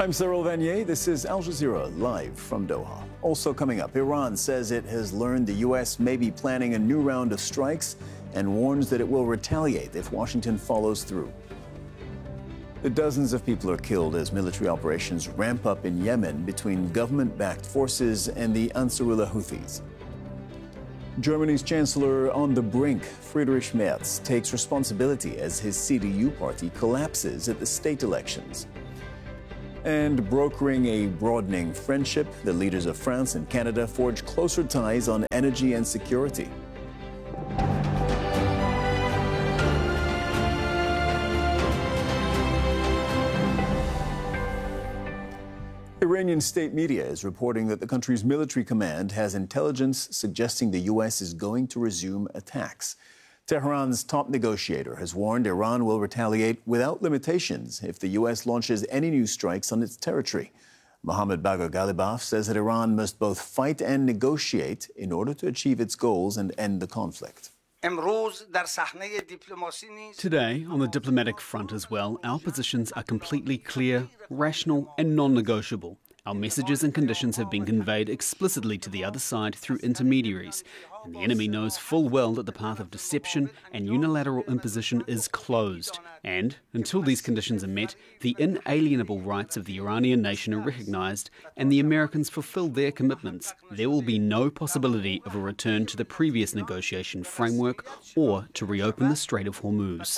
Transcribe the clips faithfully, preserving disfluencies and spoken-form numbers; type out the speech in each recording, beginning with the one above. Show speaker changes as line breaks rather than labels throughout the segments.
I'm Cyril Vanier. This is Al Jazeera live from Doha. Also coming up, Iran says it has learned the U S may be planning a new round of strikes and warns that it will retaliate if Washington follows through. The dozens of people are killed as military operations ramp up in Yemen between government-backed forces and the Ansarullah Houthis. Germany's Chancellor on the brink, Friedrich Merz, takes responsibility as his C D U party collapses at the state elections. And brokering a broadening friendship, the leaders of France and Canada forge closer ties on energy and security. Iranian state media is reporting that the country's military command has intelligence suggesting the U S is going to resume attacks. Tehran's top negotiator has warned Iran will retaliate without limitations if the U S launches any new strikes on its territory. Mohammad Bagher Ghalibaf says that Iran must both fight and negotiate in order to achieve its goals and end the conflict.
Today, on the diplomatic front as well, our positions are completely clear, rational and non-negotiable. Our messages and conditions have been conveyed explicitly to the other side through intermediaries, and the enemy knows full well that the path of deception and unilateral imposition is closed. And, until these conditions are met, the inalienable rights of the Iranian nation are recognized and the Americans fulfill their commitments. There will be no possibility of a return to the previous negotiation framework or to reopen the Strait of Hormuz.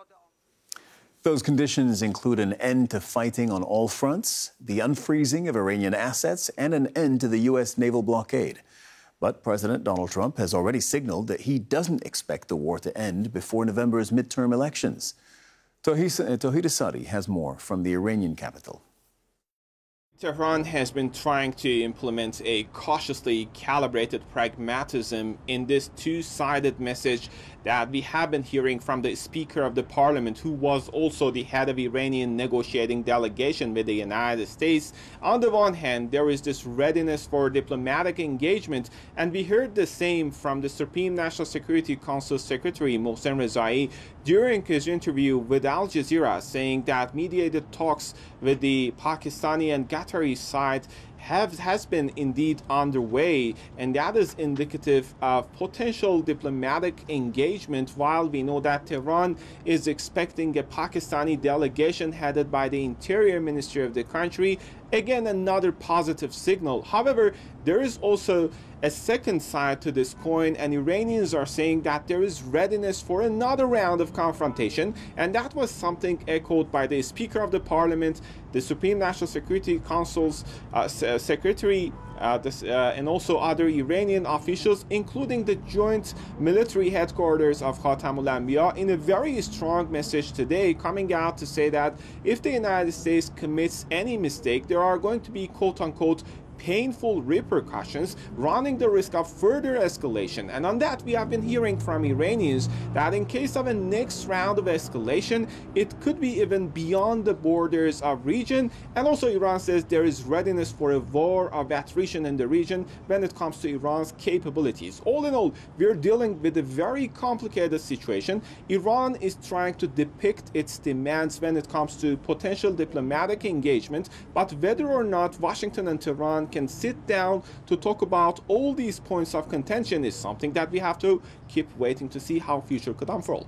Those conditions include an end to fighting on all fronts, the unfreezing of Iranian assets, and an end to the U S naval blockade. But President Donald Trump has already signaled that he doesn't expect the war to end before November's midterm elections. Tawhid Sadi has more from the Iranian capital.
Tehran has been trying to implement a cautiously calibrated pragmatism in this two-sided message that we have been hearing from the Speaker of the Parliament, who was also the head of Iranian negotiating delegation with the United States. On the one hand, there is this readiness for diplomatic engagement, and we heard the same from the Supreme National Security Council Secretary Mohsen Rezai during his interview with Al Jazeera, saying that mediated talks with the Pakistani and Qatari side have has been indeed underway, and that is indicative of potential diplomatic engagement, while we know that Tehran is expecting a Pakistani delegation headed by the Interior Ministry of the country. Again, another positive signal. However, there is also a second side to this coin, and Iranians are saying that there is readiness for another round of confrontation, and that was something echoed by the Speaker of the Parliament, the Supreme National Security Council's uh, Secretary, uh, this, uh, and also other Iranian officials, including the joint military headquarters of Khatamul Anbiya, in a very strong message today, coming out to say that if the United States commits any mistake, there are going to be quote-unquote painful repercussions, running the risk of further escalation. And on that, we have been hearing from Iranians that in case of a next round of escalation, it could be even beyond the borders of region. And also Iran says there is readiness for a war of attrition in the region when it comes to Iran's capabilities. All in all, we're dealing with a very complicated situation. Iran is trying to depict its demands when it comes to potential diplomatic engagement, but whether or not Washington and Tehran can sit down to talk about all these points of contention is something that we have to keep waiting to see how future could unfold.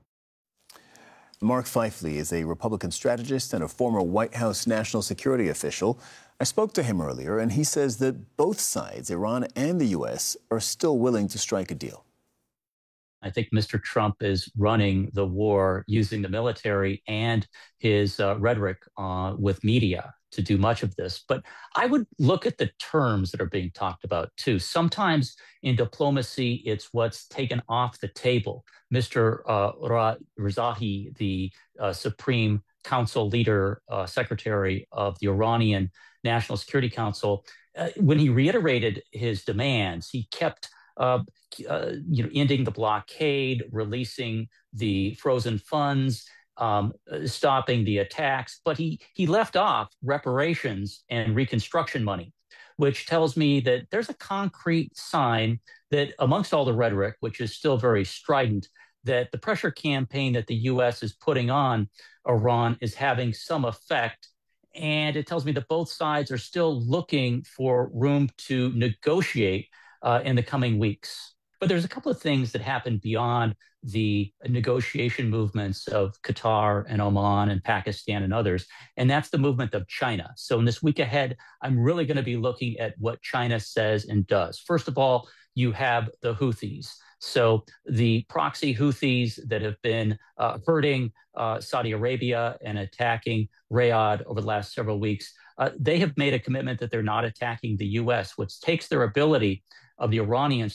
Mark Feifley is a Republican strategist and a former White House national security official. I spoke to him earlier, and he says that both sides, Iran and the U S, are still willing to strike a deal.
I think Mister Trump is running the war using the military and his uh, rhetoric uh, with media to do much of this. But I would look at the terms that are being talked about, too. Sometimes in diplomacy, it's what's taken off the table. Mister Uh, Rezaei, the uh, Supreme Council leader, uh, secretary of the Iranian National Security Council, uh, when he reiterated his demands, he kept uh, uh, you know, ending the blockade, releasing the frozen funds, um, stopping the attacks, but he he left off reparations and reconstruction money, which tells me that there's a concrete sign that amongst all the rhetoric, which is still very strident, that the pressure campaign that the U S is putting on Iran is having some effect. and it tells me that both sides are still looking for room to negotiate uh, in the coming weeks. But there's a couple of things that happen beyond the negotiation movements of Qatar and Oman and Pakistan and others, and that's the movement of China. So in this week ahead, I'm really going to be looking at what China says and does. First of all, you have the Houthis. So the proxy Houthis that have been uh, hurting uh, Saudi Arabia and attacking Riyadh over the last several weeks, uh, they have made a commitment that they're not attacking the U S, which takes their ability of the Iranians